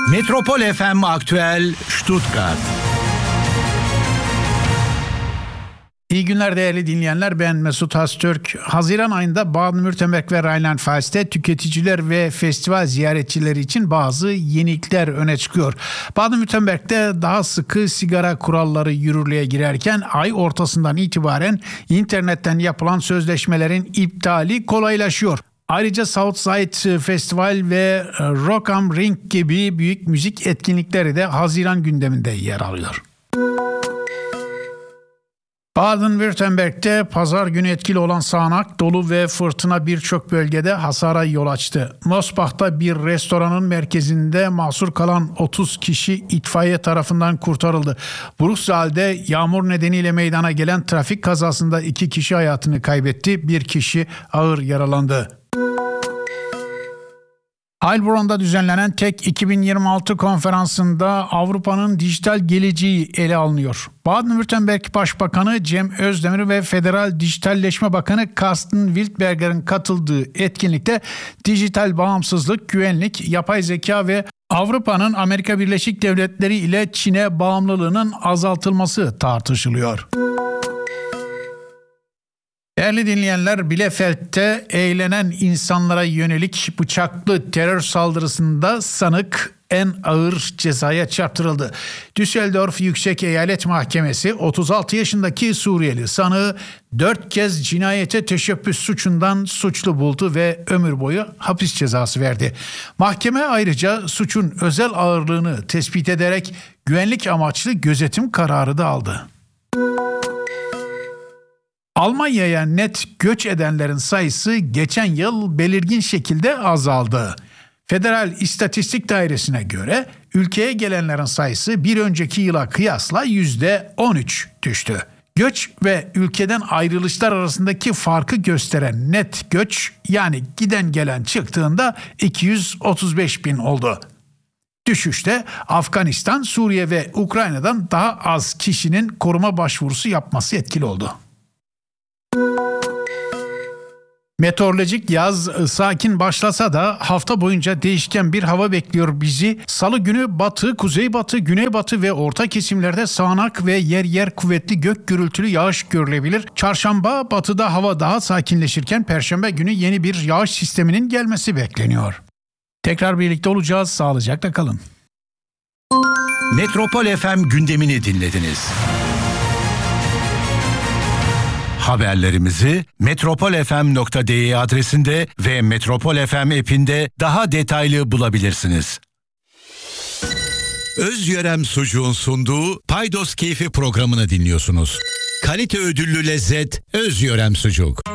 Metropol FM Aktüel Stuttgart. İyi günler değerli dinleyenler, ben Mesut Hastürk. Haziran ayında Baden-Württemberg ve Rheinland-Pfalz'te tüketiciler ve festival ziyaretçileri için bazı yenilikler öne çıkıyor. Baden-Württemberg'te daha sıkı sigara kuralları yürürlüğe girerken ay ortasından itibaren internetten yapılan sözleşmelerin iptali kolaylaşıyor. Ayrıca Southside Festival ve Rock am Ring gibi büyük müzik etkinlikleri de Haziran gündeminde yer alıyor. Baden-Württemberg'te pazar günü etkili olan sağanak, dolu ve fırtına birçok bölgede hasara yol açtı. Mosbach'ta bir restoranın merkezinde mahsur kalan 30 kişi itfaiye tarafından kurtarıldı. Brüksel'de yağmur nedeniyle meydana gelen trafik kazasında 2 kişi hayatını kaybetti, 1 kişi ağır yaralandı. Heilbronn'da düzenlenen TEK 2026 konferansında Avrupa'nın dijital geleceği ele alınıyor. Baden-Württemberg Başbakanı Cem Özdemir ve Federal Dijitalleşme Bakanı Carsten Wildberger'in katıldığı etkinlikte dijital bağımsızlık, güvenlik, yapay zeka ve Avrupa'nın Amerika Birleşik Devletleri ile Çin'e bağımlılığının azaltılması tartışılıyor. Değerli dinleyenler, Bielefeld'te eğlenen insanlara yönelik bıçaklı terör saldırısında sanık en ağır cezaya çarptırıldı. Düsseldorf Yüksek Eyalet Mahkemesi 36 yaşındaki Suriyeli sanığı 4 kez cinayete teşebbüs suçundan suçlu buldu ve ömür boyu hapis cezası verdi. Mahkeme ayrıca suçun özel ağırlığını tespit ederek güvenlik amaçlı gözetim kararı da aldı. Almanya'ya net göç edenlerin sayısı geçen yıl belirgin şekilde azaldı. Federal İstatistik Dairesi'ne göre ülkeye gelenlerin sayısı bir önceki yıla kıyasla %13 düştü. Göç ve ülkeden ayrılışlar arasındaki farkı gösteren net göç, yani giden gelen çıktığında 235 bin oldu. Düşüşte Afganistan, Suriye ve Ukrayna'dan daha az kişinin koruma başvurusu yapması etkili oldu. Meteorolojik yaz sakin başlasa da hafta boyunca değişken bir hava bekliyor bizi. Salı günü batı, kuzeybatı, güneybatı ve orta kesimlerde sağanak ve yer yer kuvvetli gök gürültülü yağış görülebilir. Çarşamba batıda hava daha sakinleşirken Perşembe günü yeni bir yağış sisteminin gelmesi bekleniyor. Tekrar birlikte olacağız. Sağlıcakla kalın. Metropol FM gündemini dinlediniz. Haberlerimizi metropolfm.de adresinde ve Metropol FM app'inde daha detaylı bulabilirsiniz. Özyörem Sucuğun sunduğu Paydos Keyfi programını dinliyorsunuz. Kalite ödüllü lezzet Özyörem Sucuk.